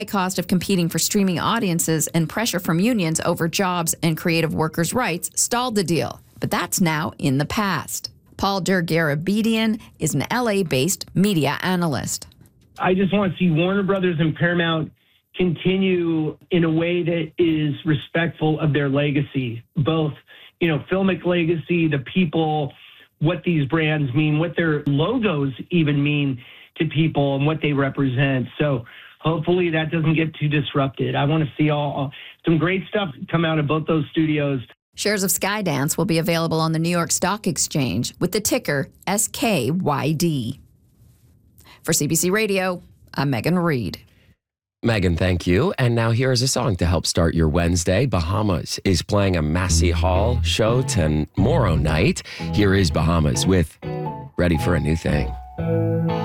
cost of competing for streaming audiences and pressure from unions over jobs and creative workers' rights stalled the deal. But that's now in the past. Paul Dergarabedian is an LA-based media analyst. I just want to see Warner Brothers and Paramount continue in a way that is respectful of their legacy, both, filmic legacy, the people, what these brands mean, what their logos even mean to people and what they represent. So hopefully that doesn't get too disrupted. I want to see some great stuff come out of both those studios. Shares of Skydance will be available on the New York Stock Exchange with the ticker SKYD. For CBC Radio, I'm Megan Reed. Megan, thank you. And now here is a song to help start your Wednesday. Bahamas is playing a Massey Hall show tomorrow night. Here is Bahamas with Ready for a New Thing.